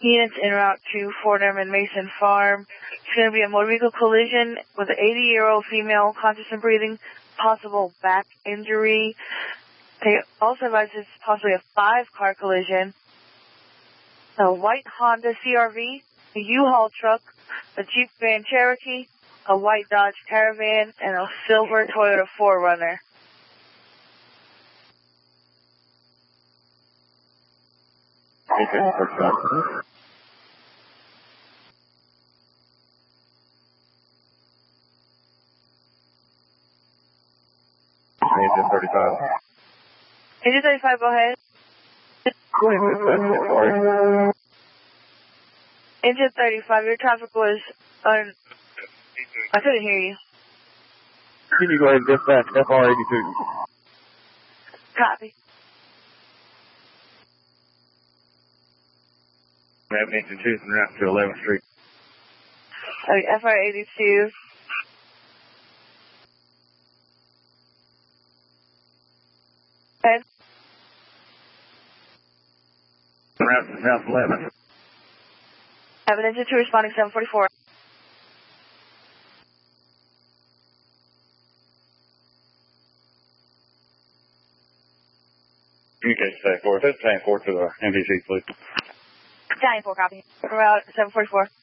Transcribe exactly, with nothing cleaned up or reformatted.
Units en route to Fordham and Mason Farm. It's going to be a motor vehicle collision with an eighty-year-old female, conscious and breathing, possible back injury. They also advise it's possibly a five-car collision. A white Honda C R V, a U-Haul truck, a Jeep Grand Cherokee, a white Dodge Caravan, and a silver Toyota four runner. Okay. Engine thirty-five. Engine thirty-five, go ahead. Sorry. Engine thirty-five, your traffic was un... I couldn't hear you. Can you go ahead and dispatch F R eighty-two? Copy. We have an engine two en route to eleventh Street. Okay, F R eighty-two. Head. En route to South eleventh. Have an engine two responding seven forty-four. Communication stack four. That's tank four to the M V C, please. Italian four, copy. Route seven forty-four.